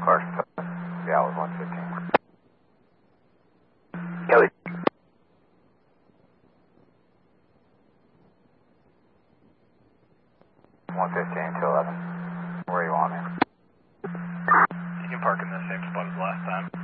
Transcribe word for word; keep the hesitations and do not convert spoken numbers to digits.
Clark, yeah, it was one fifteen. Kelly. one fifteen to eleven. Where you want me? You can park in the same spot as last time.